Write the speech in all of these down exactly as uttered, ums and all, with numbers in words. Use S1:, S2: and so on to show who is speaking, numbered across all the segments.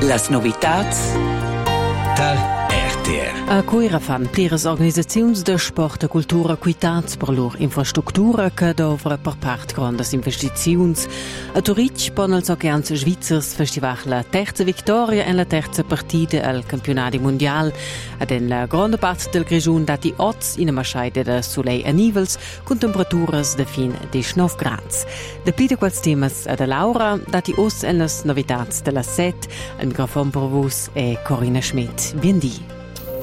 S1: Las novitats da R T R.
S2: A Cuera fan pliras organisaziuns de sport e cultura cuitats per lor infrastructura che dovra per part grandes investiziuns. A Zurich pon els oceans svizzers festivar la terza victoria en la terza partida al campionati mondial. Ad en la grande part del grigiun dati oz in a maschaide de solei a nivels con temperaturas de fin diciannove grads. De pli de quels temas a de Laura dati os en las novitats de la set. Al microfon per vos è Corinna Schmidt. Biendi.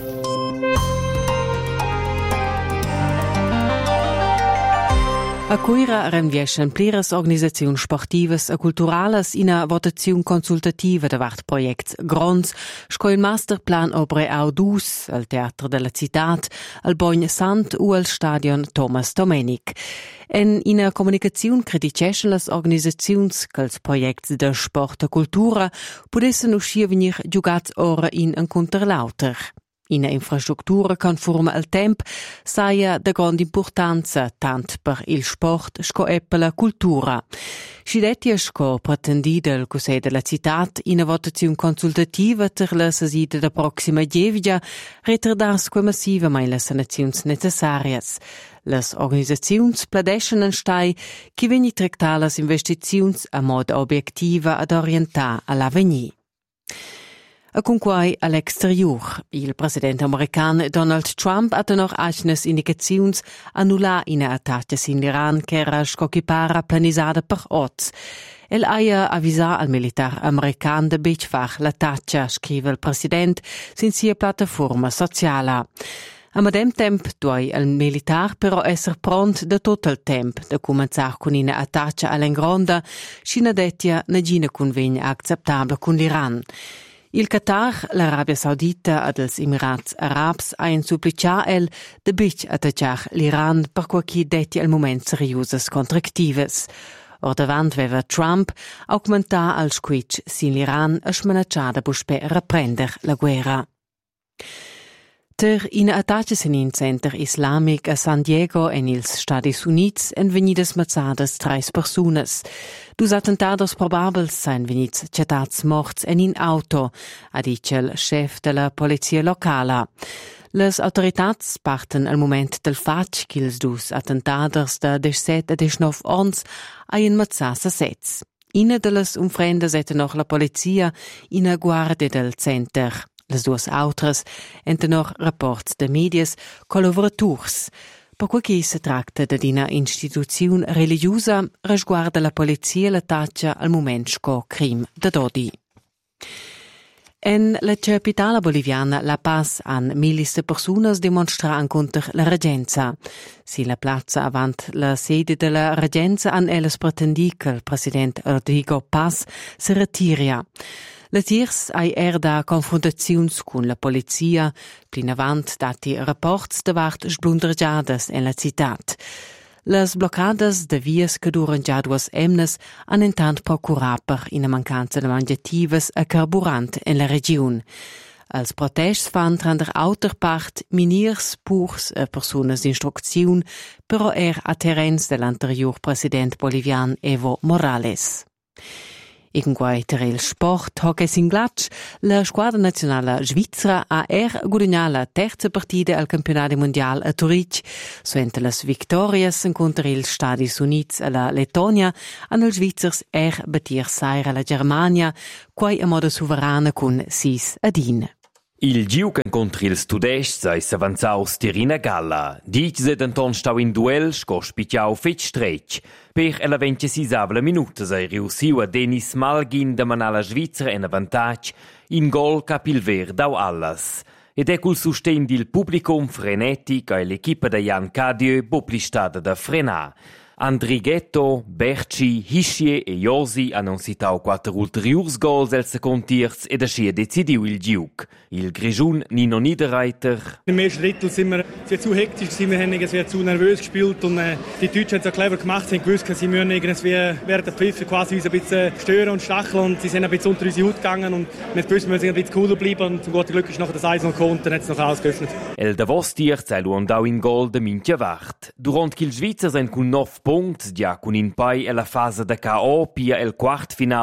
S2: A Cuera renvieschen pliras organisaziuns sportivas e culturales in a votaziun consultativa davart projects gronds, sco il masterplan obre Audus, al Teatro della Citat, al Bogn Sant u al Stadion Thomas Domenic. En in a comunicaziun criticeschen las organisaziuns che els projects de sport e cultura pudessen uscir venir giugats ora in encunter lauter. In a infrastruttura conforme al temp saia de grande importanza tant per il sport sco e per la cultura. Scidetti sco pretendi del Cusei della Citat in a votazione consultativa ter la sesida da proxima Gevia retardars que massiva mai le sanaziuns necessarias. Las organisaziuns pladeschen en stai che vegni tractar las investiziuns a mod obiectiva ad orientar all'avenir. A conquai all'exterior, il presidente americano Donald Trump ha noch alcune indicazioni annullare in attacchi in Iran che era scocchipara planisada per oz. El aia avvisa al militar americano de becfar l'attaccia, scrive il presidente, sin sia piattaforma sociale. A medem temp duoi il militar però esser pront da tutto il temp da cominciare con una attaccia all'engronda, scina dettia negina convegna acceptabile con l'Iran. Il Qatar, l'Arabia Saudita ed els Emirats Arabs hain supplicar el de bic attacciar l'Iran per qualche detti al moment serioses contractives. Or davant veva Trump augmentar al squitch sin l'Iran a smanacciada buspe reprender la guerra. Ter in attacches in in Center Islamic a San Diego en ils Stadis Units en venidas mazzadas treis personas. Dus attentados probabels sein venits cetats morts en in auto, ha dice il chef de la polizia locala. Les autoritats parten al moment del fatg ch'ils dus attentados da diciassette a diciannove ons haien mazzats a sets. Ina de les umfrendas ette noch la polizia in a guardia del center. Les duas autras enten noch rapports de medias collaboraturs. Per quel che si tratta di una istituzione religiosa, resguarda la polizia la taccia al moment sco crim da dodi. En la capitale boliviana La Paz han milis de personas demonstran contro la regenza. Si la piazza avant la sede della regenza han elles pretendi che il presidente Rodrigo Paz si retiria. Le tirs ai er da confrontaziuns con la polizia, plin avant dati rapports davart sblundergiadas en la citat. Las bloccades de vias che duran già duas emnes han intant procurar per ina mancanza de mangiatives e carburant en la region. Als protests fan trander auter part miniers, purs e personas d'instrucziun, però er a terrens dell'anterior president bolivian Evo Morales. In quai terrel sport hockey singlatsch, la squadra nazionale svizzera ha er guadagnato la terza partita al campionato mondiale a Zurich. Suente las victorias contro il Stadis Units e la Lettonia, hanno i svizzers er batir saira la Germania, quai a modo sovrana con sis ad in.
S3: Il giuc contro il studest sei s'avanzaus tirina galla. Dic se denton stau in duel sco spiciau fetg stretg. Per la ventisisavla minuta sei riussiu a Denis Malgin da manala Svizzera en avantage in gol capil ver dau allas. Ed è col sustegn del publicum frenetic e l'equipa da Jan Cadieu boplistata da frenar. Andrighetto, Berci, Hischie e Josi hanno citato quattro ulteriors goals al second tiers ed ascia decidiu il giuc. Il Grigiun Nino Niederreiter.
S4: Im ersten Drittel sind wir sehr zu hektisch, wir haben irgendwie zu nervös gespielt und äh, die Deutschen haben es auch clever gemacht, sie haben gewusst, sie müssen irgendwie während der Pfiffe quasi uns ein bisschen stören und stacheln und sie sind ein bisschen unter unsere Haut gegangen und wir haben gewusst, wir müssen ein bisschen cooler bleiben und zum guten Glück ist nachher das eins null gekommen und dann hat es noch ausgeöffnet.
S3: El Davos tiers sei luandau in gol de Mintja Wart. Durant che il Svizzer sind con nove punti, già con in pai e la fase da K O pia el quartfinal,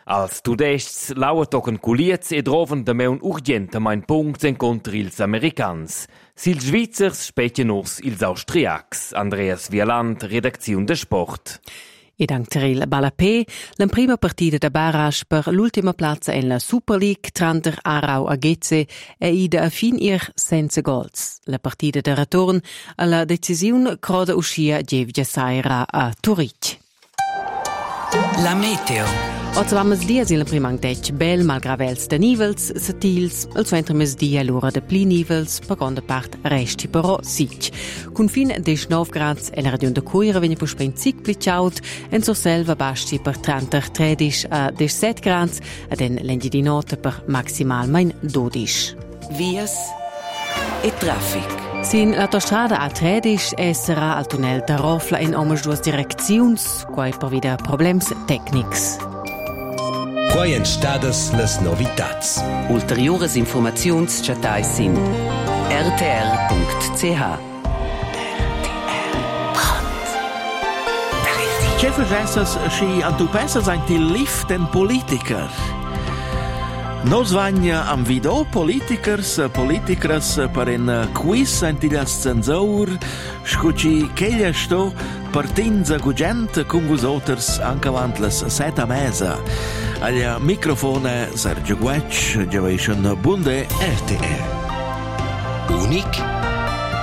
S3: Als tudests laua tochen culiez e droven da meun urgentamain punct encontri ils americans. Sils Schweizers spetien nos ils Austriacs. Andreas Wieland, Redaktion de Sport.
S2: E dank Teril Balapé, la prima partida da barrage per l'ultima plazza en la Super League tranter Aarau a Geze e ida a fin ir senza gols. La partida de retorn alla decisiun croda uscia Gevgia Saira a Turic.
S1: La meteo.
S2: Oggi vamos dies in la prima angdec bel malgravels de nivels, satils, al centro mes dia l'ora de pli nivels, per conda part resti però sic. Con fin diciannove grads e la regione de Cuira venne pu spenzic pli ciaut, en so selva basti per trenta tredici a diciassette grads, ed en lendi di notte per maximal main dodici.
S1: Vias e traffic.
S2: Sin l'autostrada A tredici essera al tunnel da Rofla in omas duas direcziuns, quai per vida problems tecnics.
S1: Quai en stadas las novitats.
S5: Ulteriores informaziuns chatai sin r t r punct c h.
S6: Che vergessas schi antupessas ein die Lift en Politiker. Nos vagna am video politikers, politikers per en quiz entidas censur, scuci cheglia sto partinza gugent con vosoters anche avant las seta mesa. Aglia microfone Sergio Guec, Generation Bunde,
S1: R T R. Unic